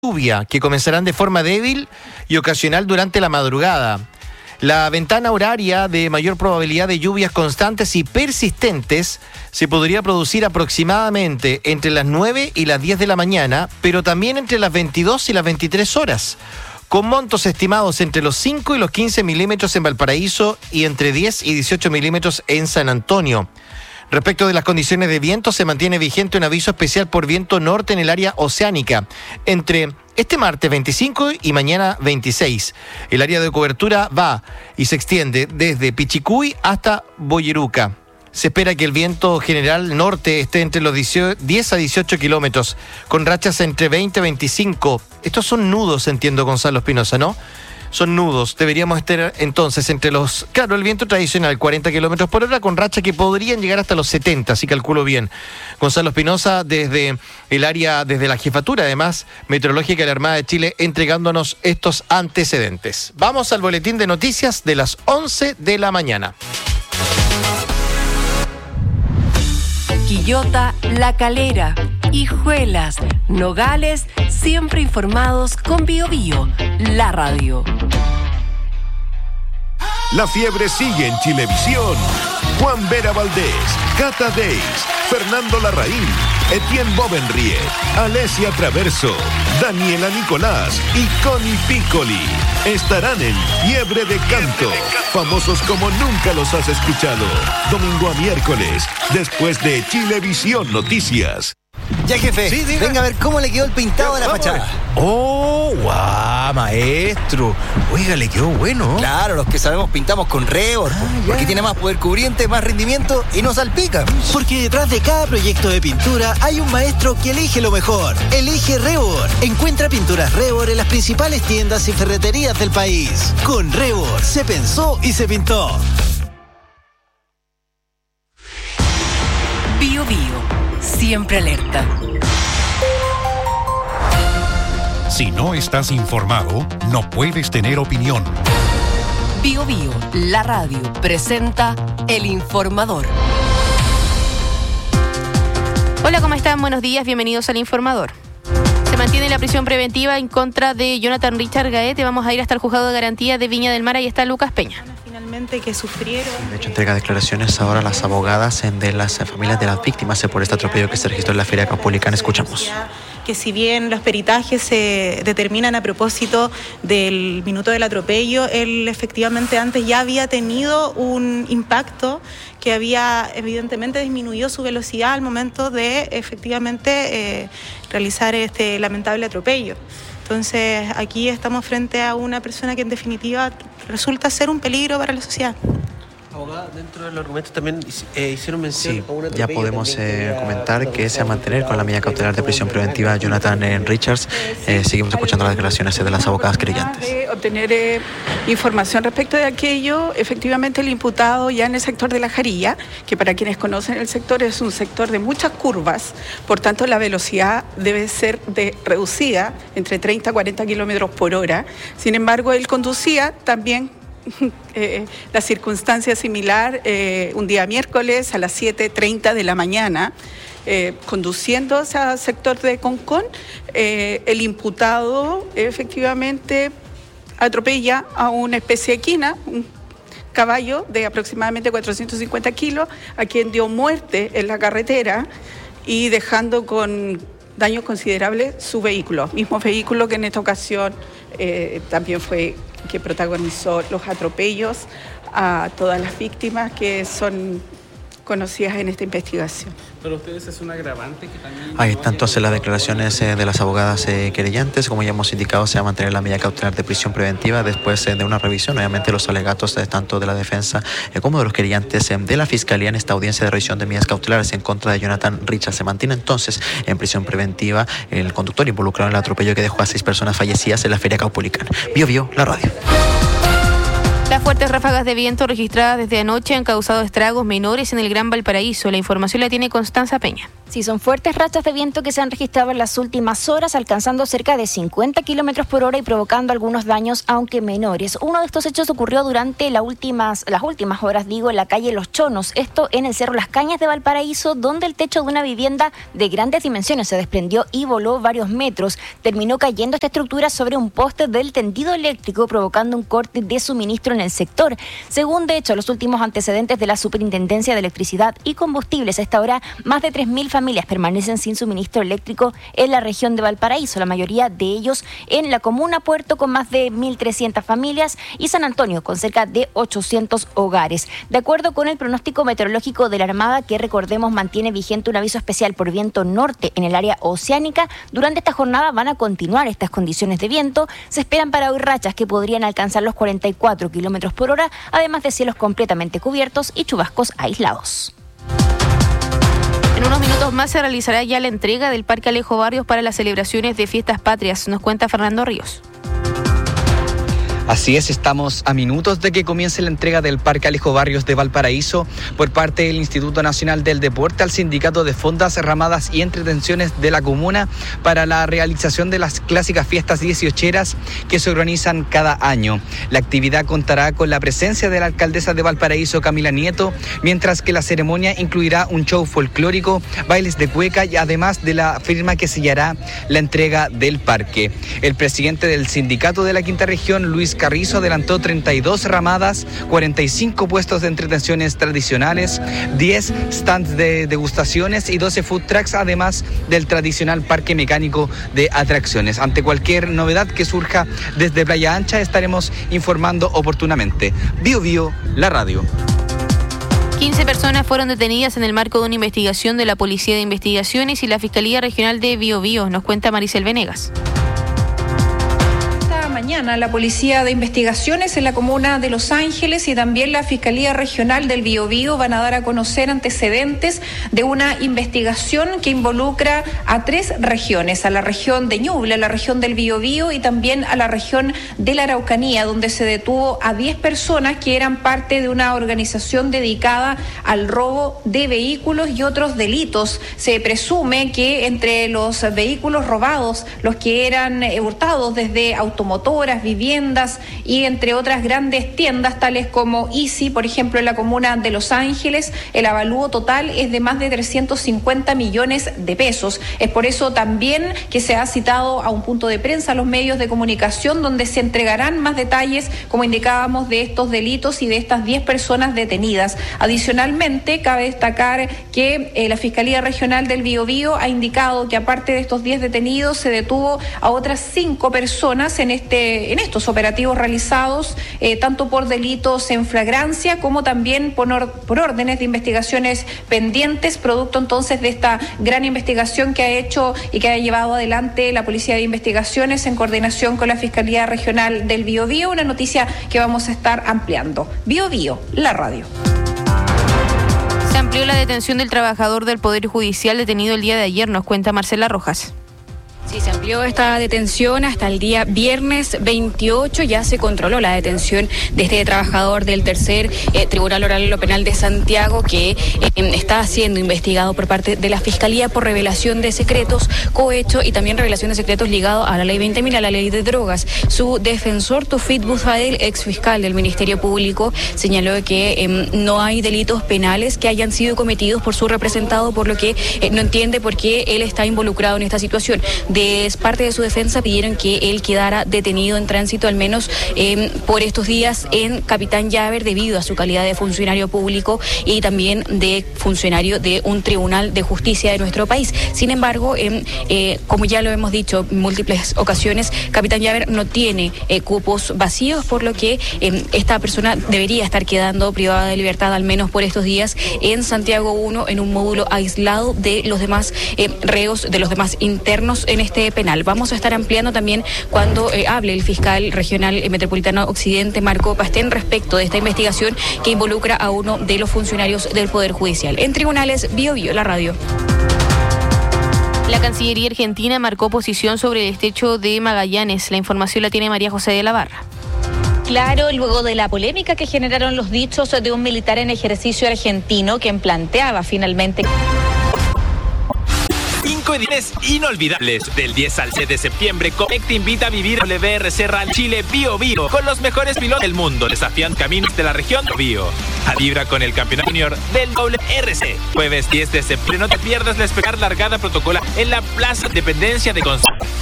lluvia, que comenzarán de forma débil y ocasional durante la madrugada. La ventana horaria de mayor probabilidad de lluvias constantes y persistentes se podría producir aproximadamente entre las 9 y las 10 de la mañana, pero también entre las 22 y las 23 horas, con montos estimados entre los 5 y los 15 milímetros en Valparaíso y entre 10 y 18 milímetros en San Antonio. Respecto de las condiciones de viento, se mantiene vigente un aviso especial por viento norte en el área oceánica entre este martes 25 y mañana 26. El área de cobertura va y se extiende desde Pichicuy hasta Boyeruca. Se espera que el viento general norte esté entre los 10 a 18 kilómetros, con rachas entre 20 y 25. Estos son nudos, entiendo, Gonzalo Espinosa, ¿no? Son nudos. Deberíamos estar entonces entre los... Claro, el viento tradicional, 40 kilómetros por hora, con rachas que podrían llegar hasta los 70, si calculo bien. Gonzalo Espinosa, desde el área, desde la jefatura, además, meteorológica de la Armada de Chile, entregándonos estos antecedentes. Vamos al boletín de noticias de las 11 de la mañana. Quillota, La Calera, Hijuelas, Nogales, siempre informados con BioBio, la radio. La fiebre sigue en Chilevisión. Juan Vera Valdés, Cata Deis, Fernando Larraín, Etienne Bovenrie, Alesia Traverso, Daniela Nicolás y Connie Piccoli estarán en Fiebre de Canto, famosos como nunca los has escuchado. Domingo a miércoles, después de Chilevisión Noticias. Ya, jefe, sí, venga a ver cómo le quedó el pintado de la fachada. ¡Oh, guau, maestro! Oiga, le quedó bueno. Claro, los que sabemos pintamos con Rebord, porque tiene más poder cubriente, más rendimiento y no salpica. Porque detrás de cada proyecto de pintura hay un maestro que elige lo mejor. Elige Rebord. Encuentra pinturas Rebord en las principales tiendas y ferreterías del país. Con Rebord se pensó y se pintó. BioBio, siempre alerta. Si no estás informado, no puedes tener opinión. BioBio, la radio, presenta El Informador. Hola, ¿cómo están? Buenos días, bienvenidos al Informador. Se mantiene la prisión preventiva en contra de Jonathan Richard Gaete. Vamos a ir hasta el juzgado de garantía de Viña del Mar. Ahí está Lucas Peña. Que sufrieron. De hecho, entrega declaraciones ahora las abogadas de las familias de las víctimas por este atropello que se registró en la Feria Caupolicán. Escuchamos. Que si bien los peritajes se determinan a propósito del minuto del atropello, él efectivamente antes ya había tenido un impacto que había evidentemente disminuido su velocidad al momento de efectivamente realizar este lamentable atropello. Entonces, aquí estamos frente a una persona que en definitiva resulta ser un peligro para la sociedad. Abogada, dentro del argumento también hicieron mención a un atropello. Ya podemos comentar que se va a mantener con la medida cautelar de prisión preventiva Jonathan Richards. Seguimos escuchando las declaraciones de las abogadas querellantes. De obtener información respecto de aquello, efectivamente el imputado ya en el sector de La Jarilla, que para quienes conocen el sector es un sector de muchas curvas, por tanto la velocidad debe ser reducida entre 30 a 40 kilómetros por hora. Sin embargo, él conducía también la circunstancia similar un día miércoles a las 7:30 de la mañana, conduciendo hacia el sector de Concón. El imputado efectivamente atropella a una especie de equina, un caballo de aproximadamente 450 kilos, a quien dio muerte en la carretera y dejando con daños considerables su vehículo, mismo vehículo que en esta ocasión también fue que protagonizó los atropellos a todas las víctimas que son conocidas en esta investigación. ¿Para ustedes es un agravante que también... Ahí están entonces las declaraciones de las abogadas querellantes. Como ya hemos indicado, se va a mantener la medida cautelar de prisión preventiva después de una revisión. Obviamente los alegatos tanto de la defensa como de los querellantes de la Fiscalía en esta audiencia de revisión de medidas cautelares en contra de Jonathan Richards. Se mantiene entonces en prisión preventiva el conductor involucrado en el atropello que dejó a 6 personas fallecidas en la Feria Caupolicán. BioBio, la radio. Las fuertes ráfagas de viento registradas desde anoche han causado estragos menores en el Gran Valparaíso. La información la tiene Constanza Peña. Sí, son fuertes rachas de viento que se han registrado en las últimas horas, alcanzando cerca de 50 kilómetros por hora y provocando algunos daños, aunque menores. Uno de estos hechos ocurrió durante las últimas horas, en la calle Los Chonos, esto en el Cerro Las Cañas de Valparaíso, donde el techo de una vivienda de grandes dimensiones se desprendió y voló varios metros. Terminó cayendo esta estructura sobre un poste del tendido eléctrico, provocando un corte de suministro en el sector. Según, de hecho, los últimos antecedentes de la Superintendencia de Electricidad y Combustibles, a esta hora más de 3.000 familias permanecen sin suministro eléctrico en la región de Valparaíso, la mayoría de ellos en la comuna Puerto, con más de 1.300 familias, y San Antonio, con cerca de 800 hogares. De acuerdo con el pronóstico meteorológico de la Armada, que recordemos mantiene vigente un aviso especial por viento norte en el área oceánica, durante esta jornada van a continuar estas condiciones de viento. Se esperan para hoy rachas que podrían alcanzar los 44 kilómetros por hora, además de cielos completamente cubiertos y chubascos aislados. En unos minutos más se realizará ya la entrega del Parque Alejo Barrios para las celebraciones de Fiestas Patrias. Nos cuenta Fernando Ríos. Así es, estamos a minutos de que comience la entrega del Parque Alejo Barrios de Valparaíso por parte del Instituto Nacional del Deporte al Sindicato de Fondas, Ramadas y Entretenciones de la comuna para la realización de las clásicas fiestas 18eras que se organizan cada año. La actividad contará con la presencia de la alcaldesa de Valparaíso, Camila Nieto, mientras que la ceremonia incluirá un show folclórico, bailes de cueca y además de la firma que sellará la entrega del parque. El presidente del sindicato de la Quinta Región, Luis Carrizo, adelantó 32 ramadas, 45 puestos de entretenciones tradicionales, 10 stands de degustaciones y 12 food trucks, además del tradicional parque mecánico de atracciones. Ante cualquier novedad que surja desde Playa Ancha estaremos informando oportunamente. Bio Bio, la radio. 15 personas fueron detenidas en el marco de una investigación de la Policía de Investigaciones y la Fiscalía Regional de Biobío. Nos cuenta Maricel Venegas. Mañana la Policía de Investigaciones en la comuna de Los Ángeles y también la Fiscalía Regional del Biobío van a dar a conocer antecedentes de una investigación que involucra a 3 regiones, a la región de Ñuble, a la región del Biobío y también a la región de la Araucanía, donde se detuvo a 10 personas que eran parte de una organización dedicada al robo de vehículos y otros delitos. Se presume que entre los vehículos robados, los que eran hurtados desde automotoras, viviendas y entre otras grandes tiendas tales como Easy, por ejemplo en la comuna de Los Ángeles, el avalúo total es de más de 350 millones de pesos. Es por eso también que se ha citado a un punto de prensa a los medios de comunicación donde se entregarán más detalles, como indicábamos, de estos delitos y de estas 10 personas detenidas. Adicionalmente, cabe destacar que la Fiscalía Regional del Biobío ha indicado que aparte de estos 10 detenidos se detuvo a otras 5 personas en estos operativos realizados, tanto por delitos en flagrancia como también por órdenes de investigaciones pendientes, producto entonces de esta gran investigación que ha hecho y que ha llevado adelante la Policía de Investigaciones en coordinación con la Fiscalía Regional del Biobío, una noticia que vamos a estar ampliando. Biobío, la radio. Se amplió la detención del trabajador del Poder Judicial detenido el día de ayer, nos cuenta Marcela Rojas. Sí, se amplió esta detención hasta el día viernes 28. Ya se controló la detención de este trabajador del tercer Tribunal Oral en lo Penal de Santiago, que está siendo investigado por parte de la Fiscalía por revelación de secretos, cohecho y también revelación de secretos ligados a la Ley 20.000, a la Ley de Drogas. Su defensor, Tufit Buzadel, ex fiscal del Ministerio Público, señaló que no hay delitos penales que hayan sido cometidos por su representado, por lo que no entiende por qué él está involucrado en esta situación. De parte de su defensa pidieron que él quedara detenido en tránsito al menos por estos días en Capitán Llaver debido a su calidad de funcionario público y también de funcionario de un tribunal de justicia de nuestro país. Sin embargo, como ya lo hemos dicho en múltiples ocasiones, Capitán Llaver no tiene cupos vacíos, por lo que esta persona debería estar quedando privada de libertad al menos por estos días en Santiago 1, en un módulo aislado de los demás reos, de los demás internos en este penal. Vamos a estar ampliando también cuando hable el fiscal regional metropolitano Occidente, Marco Pastén, respecto de esta investigación que involucra a uno de los funcionarios del Poder Judicial. En Tribunales, Biobío, la radio. La Cancillería Argentina marcó posición sobre el estrecho de Magallanes. La información la tiene María José de la Barra. claro luego de la polémica que generaron los dichos de un militar en ejercicio argentino quien planteaba finalmente... 5 ediciones inolvidables. Del 10 al 6 de septiembre, Copec te invita a vivir WRC Rally Chile Bio Bio con los mejores pilotos del mundo, desafiando caminos de la región Bio. Vibra con el campeonato junior del WRC. Jueves 10 de septiembre, no te pierdas la espectacular largada protocolar en la Plaza Independencia de Concepción.